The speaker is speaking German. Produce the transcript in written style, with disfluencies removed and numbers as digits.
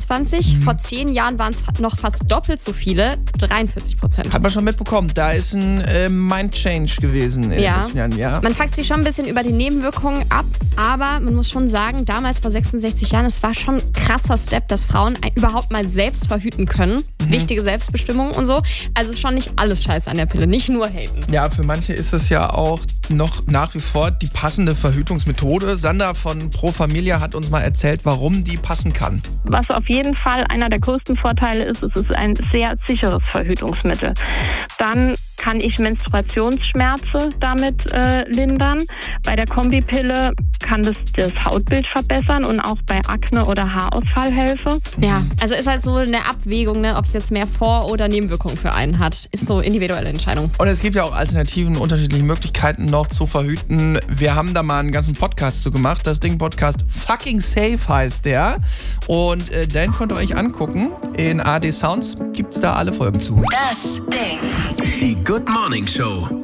22. Vor 10 Jahren waren es noch fast doppelt so viele, 43%. Hat man schon mitbekommen, da ist ein Mind-Change gewesen in den letzten Jahren. Ja. Man fuckt sich schon ein bisschen über die Nebenwirkungen ab, aber man muss schon sagen, damals vor 66 Jahren, es war schon ein krasser Step, dass Frauen überhaupt mal selbst verhüten können. Wichtige Selbstbestimmung und so. Also schon nicht alles scheiße an der Pille, nicht nur haten. Ja, für manche ist es ja auch noch nach wie vor die passende Verhütungsmethode. Sander von Pro Familia hat uns mal erzählt, warum die passen kann. Was auf jeden Fall einer der größten Vorteile ist, es ist ein sehr sicheres Verhütungsmittel. Dann kann ich Menstruationsschmerzen damit lindern. Bei der Kombipille kann das Hautbild verbessern und auch bei Akne oder Haarausfall helfen. Ja, also ist halt so eine Abwägung, ne, ob es jetzt mehr Vor- oder Nebenwirkungen für einen hat. Ist so individuelle Entscheidung. Und es gibt ja auch Alternativen, unterschiedliche Möglichkeiten noch zu verhüten. Wir haben da mal einen ganzen Podcast zu gemacht. Das Ding-Podcast Fucking Safe heißt der. Und den könnt ihr euch angucken. In ARD Sounds gibt es da alle Folgen zu. Das Ding. Die Good Morning Show.